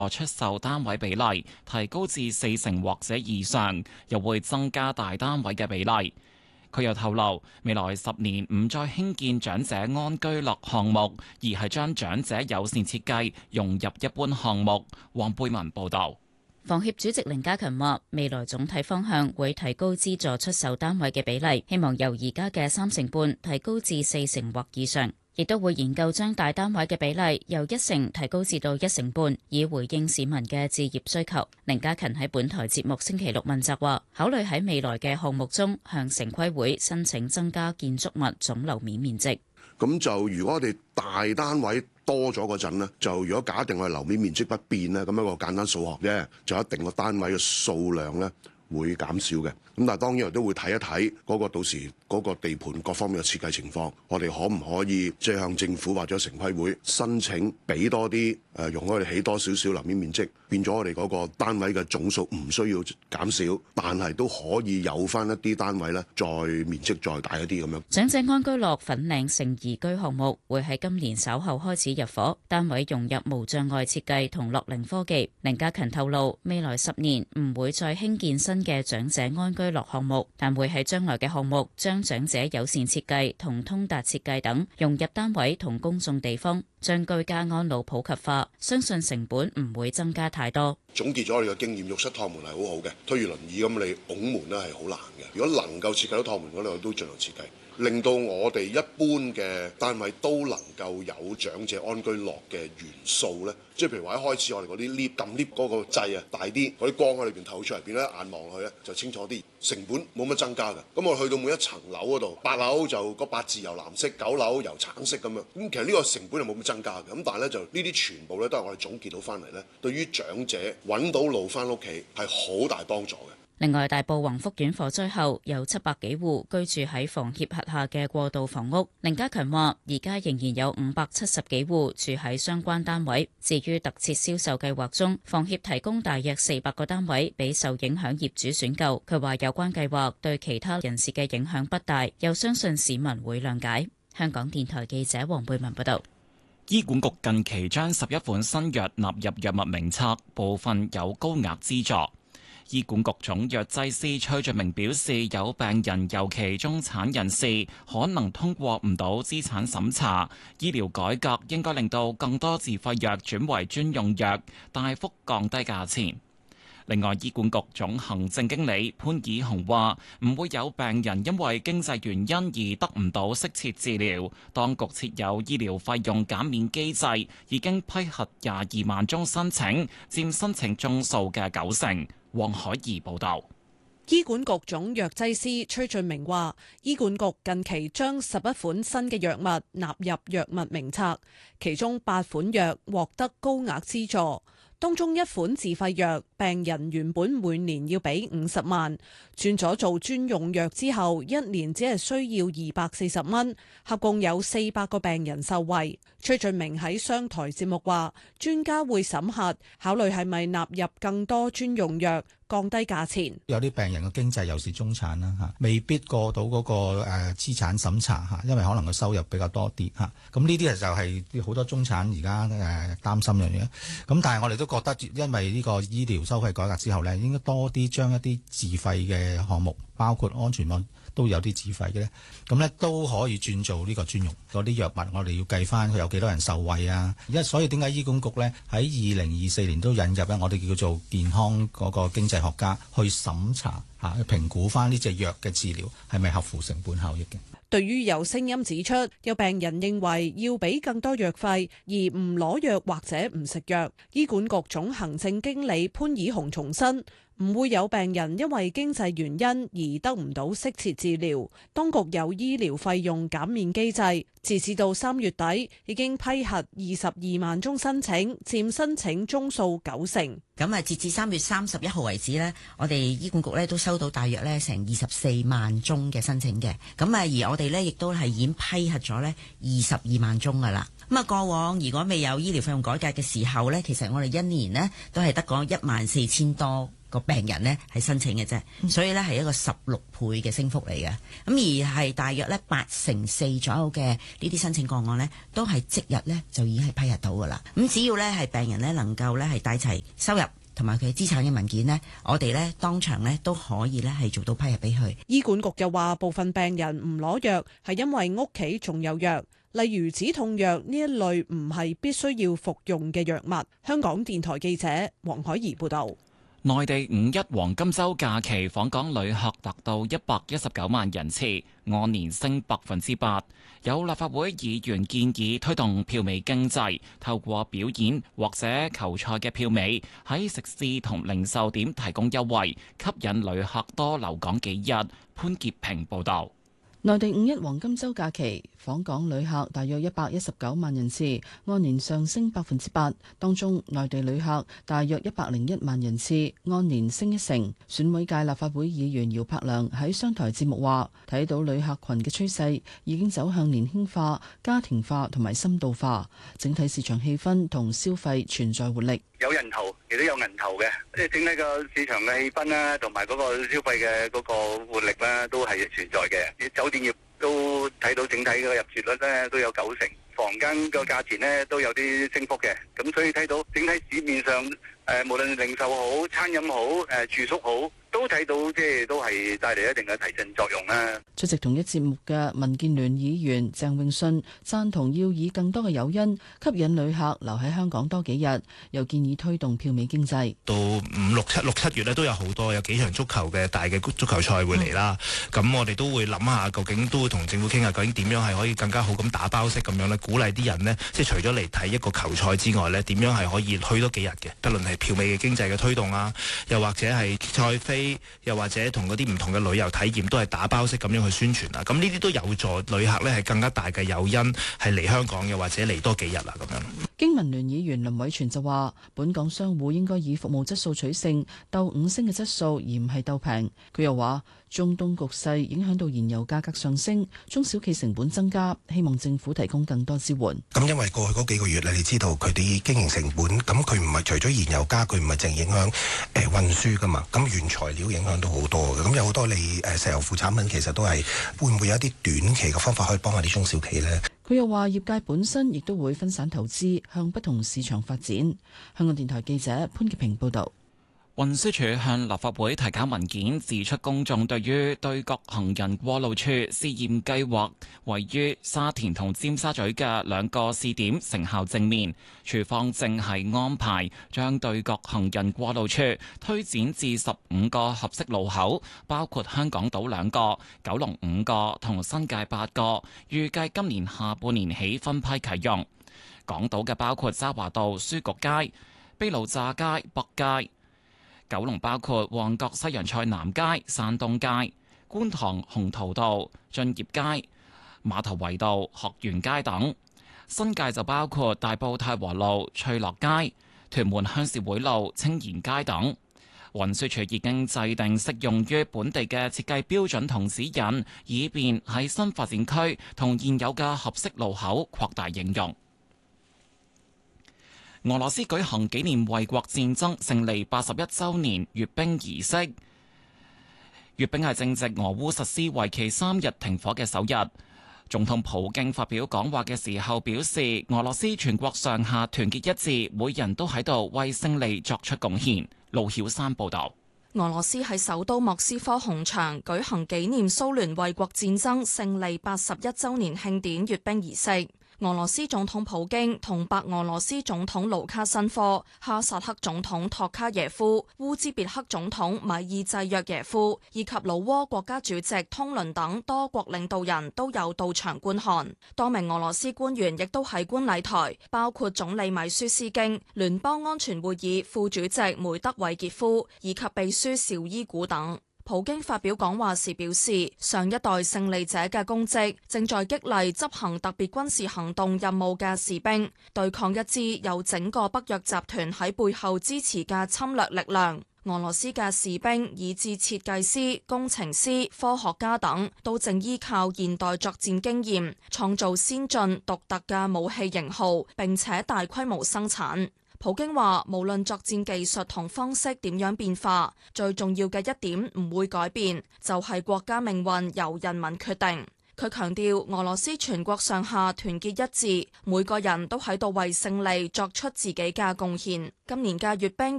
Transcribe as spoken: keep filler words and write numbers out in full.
出售單位比例提高至四成或者以上，又會增加大單位嘅比例。佢又透露，未來十年唔再興建長者安居樂項目，而係將長者友善設計融入一般項目。黃貝文報導。 房協主席凌嘉勤話，未來總體方向會提高資助出售單位嘅比例，希望由而家嘅三成半提高至四成或以上。亦都會研究將大單位嘅比例由一成提高至到一成半，以回應市民嘅置業需求。凌嘉勤喺本台節目星期六問責話，考慮喺未來嘅項目中向城規會申請增加建築物總樓面面積。 咁就如果我哋大單位多咗嗰陣呢，就如果假定我哋樓面面積不變呢，咁一個簡單數學啫，就一定個單位嘅數量呢會減少嘅。咁但係當然我都會睇一睇嗰個到時嗰個地盤各方面嘅設計情況，我哋可唔可以即係向政府或者城規會申請俾多啲誒，容許我哋起多少少樓面面積，變咗我哋嗰個單位嘅總數唔需要減少，但係都可以有翻一啲單位咧，再面積再大一啲咁樣。 長者安居樂粉嶺盛宜居項目會喺今年稍後開始入伙，單位融入無障礙設計同樂齡科技。凌嘉勤透露，未來十年唔會再興建新嘅長者安居樂項目，但會喺將來嘅項目將長者友善設計同通達設計等融入單位同公眾地方，將居家安老普及化，相信成本唔會增加太多。 總結咗我哋嘅經驗，浴室趟門係好好嘅，推住輪椅咁你拱門咧係好難嘅。如果能夠設計到趟門嗰度，都盡量設計，令到我哋一般嘅單位都能夠有長者安居樂嘅元素咧。即係譬如話一開始我哋嗰啲 lift 撳 lift 嗰個掣啊大啲，嗰啲光喺裏邊透出嚟，變咗眼望落去咧就清楚啲，成本冇乜增加㗎。咁我去到每一層樓嗰度，八樓就個八字由藍色，九樓由橙色咁樣。咁其實呢個成本係冇乜增加嘅。咁但係咧就呢啲全部咧都係我哋總結到翻嚟咧，對於長者揾到路翻屋企係好大幫助嘅。 另外，大埔宏福苑火災後有七百幾戶居住喺房協轄下嘅過渡房屋。凌嘉勤話：而家仍然有五百七十幾戶住喺相關單位。至於特設銷售計劃中，房協提供大約四百個單位俾受影響業主選購。佢話有關計劃對其他人士嘅影響不大，又相信市民會諒解。香港電台記者黃貝文報道。 醫管局近期將十一款新藥納入藥物名冊，部分有高額資助。醫管局總藥劑師崔俊明表示，有病人尤其中產人士可能通過唔到資產審查，醫療改革應該令到更多自費藥轉為專用藥，大幅降低價錢。另外，醫管局總行政經理潘以雄話，唔會有病人因為經濟原因而得唔到適切治療。當局設有醫療費用減免機制，已經批核廿二萬宗申請，佔申請宗數嘅九成。黃海怡報道。 醫管局總藥劑師崔俊明話，醫管局近期將十一款新嘅藥物納入藥物名冊，其中八款藥獲得高額資助。當中一款自費藥，病人原本每年要俾五十萬，轉咗做專用藥之後，一年只係需要二百四十蚊，合共有四百個病人受惠。崔俊明喺商台節目話，專家會審核，考慮係咪納入更多專用藥，降低價錢。 有啲病人嘅經濟又是中產啦嚇，未必過到嗰個誒資產審查嚇，因為可能個收入比較多啲嚇。咁呢啲就係好多中產而家誒擔心嘅嘢。咁但係我哋都覺得，因為呢個醫療收費改革之後呢，應該多啲將一啲自費嘅項目，包括安全網都有啲自費嘅咧，咁咧都可以轉做呢個專用嗰啲藥物。我哋要計翻佢有幾多人受惠啊！因為所以點解醫管局咧喺二零二四年都引入咧，我哋叫做健康嗰個經濟學家去審查嚇，去評估翻呢隻藥嘅治療係咪合乎成本效益嘅。 對於有聲音指出，有病人認為要俾更多藥費而唔攞藥或者唔食藥，醫管局總行政經理潘以雄重申，唔會有病人因為經濟原因而得唔到適切治療。當局有醫療費用減免機制，截至到三月底已經批核二十二萬宗申請，佔申請宗數九成。 咁啊，截至三月三十一號為止呢，我哋醫管局咧都收到大約咧成二十四萬宗嘅申請嘅。咁啊，而我哋咧亦都係已經批核咗咧二十二萬宗噶啦。咁啊，過往如果未有醫療費用改革嘅時候咧，其實我哋一年呢都係得嗰一萬四千多個病人呢係申請嘅啫，所以呢係一個十六倍嘅升幅嚟嘅。咁而係大約呢八成四左右嘅呢啲申請個案呢，都係即日呢就已經係批核到噶啦。咁只要呢係病人呢能夠呢係帶齊收入同埋佢資產嘅文件呢，我哋呢當場呢都可以呢係做到批核俾佢。 醫管局又話，部分病人唔攞藥係因為屋企仲有藥，例如止痛藥呢一類唔係必須要服用嘅藥物。香港電台記者黃海怡報導。 內地五一黃金週假期訪港旅客達到一百一十九萬人次，按年升百分之八。有立法會議員建議推動票尾經濟，透過表演或者球賽嘅票尾喺食肆同零售點提供優惠，吸引旅客多留港幾日。潘潔平報導。 內地五一黃金週假期訪港旅客大約一百一十九萬人次，按年上升百分之八。當中內地旅客大約一百零一萬人次，按年升一成。選委界立法會議員姚柏良喺商台節目話，睇到旅客群嘅趨勢已經走向年輕化、家庭化同埋深度化，整體市場氣氛同消費存在活力。 有人頭亦都有銀頭嘅，即係整體個市場嘅氣氛啦，同埋嗰個消費嘅嗰個活力咧，都係存在嘅。酒店業都睇到整體嘅入住率咧都有九成，房間個價錢咧都有啲升幅嘅。咁所以睇到整體市面上誒、呃，無論零售好、餐飲好、誒、呃、住宿好，都睇到即係都係帶嚟一定嘅提振作用啦。 出席同一節目嘅民建聯議員鄭泳舜贊同要以更多嘅誘因吸引旅客留喺香港多幾日，又建議推動票尾經濟。 到五六七六七月咧都有好多有幾場足球嘅大嘅足球賽會嚟啦。咁、嗯、我哋都會諗下，究竟都會同政府傾下，究竟點樣係可以更加好咁打包式咁樣咧，鼓勵啲人呢，即係除咗嚟睇一個球賽之外呢，點樣係可以去多幾日嘅？不論係票尾嘅經濟嘅推動啊，又或者係賽飛，又或者同嗰啲唔同嘅旅遊體驗都係打包式咁樣去宣傳啊。咁呢啲都有助旅客呢係更加大嘅誘因係嚟香港，又或者嚟多幾日啦咁樣。 經民聯議員林偉全就話，本港商戶應該以服務質素取勝，鬥五星嘅質素，而唔係鬥平。佢又話，中東局勢影響到燃油價格上升，中小企成本增加，希望政府提供更多支援。 咁因為過去嗰幾個月咧，你知道佢哋經營成本，咁佢唔係除咗燃油加，佢唔係淨影響誒運輸噶嘛，咁原材料影響都好多嘅。咁有好多你誒石油副產品，其實都係會唔會有一啲短期嘅方法可以幫下啲中小企呢？ 佢又話，業界本身亦都會分散投資，向不同市場發展。香港電台記者潘潔平報導。 運輸署向立法會提交文件，指出公眾對於對角行人過路處試驗計劃位於沙田同尖沙咀嘅兩個試點成效正面，署方正係安排將對角行人過路處推展至十五個合適路口，包括香港島兩個、九龍五個同新界八個，預計今年下半年起分批啟用。港島嘅包括渣華道、書局街、卑路乍街、北街。九龍包括旺角西洋菜南街、山東街、觀塘鴻圖道、駿業街、馬頭圍道、學園街等；新界就包括大埔太和路、翠樂街、屯門鄉事會路、青賢街等。運輸署已經制定適用於本地嘅設計標準同指引，以便喺新發展區同現有嘅合適路口擴大應用。俄羅斯舉行紀念衛國戰爭勝利八十一週年閱兵儀式。閱兵係正值俄烏實施為期三日停火嘅首日。總統普京發表講話嘅時候表示，俄羅斯全國上下團結一致，每人都喺度為勝利作出貢獻。盧曉山報導。 俄羅斯喺首都莫斯科紅場舉行紀念蘇聯衛國戰爭勝利八十一週年慶典閱兵儀式。俄羅斯總統普京同白俄羅斯總統盧卡申科、哈薩克總統托卡耶夫、烏茲別克總統米爾濟約耶夫以及老撾國家主席通倫等多國領導人都有到場觀看。多名俄羅斯官員亦都喺觀禮台，包括總理米舒斯京、聯邦安全會議副主席梅德韋傑夫以及秘書紹伊古等。普京發表講話時表示，上一代勝利者嘅功績正在激勵執行特別軍事行動任務嘅士兵，對抗一支有整個北約集團喺背後支持嘅侵略力量。俄羅斯嘅士兵以至設計師、工程師、科學家等，都正依靠現代作戰經驗，創造先進獨特嘅武器型號，並且大規模生產。 普京話：無論作戰技術同方式點樣變化，最重要嘅一點唔會改變，就係國家命運由人民決定。佢強調，俄羅斯全國上下團結一致，每個人都喺度為勝利作出自己嘅貢獻。今年嘅閱兵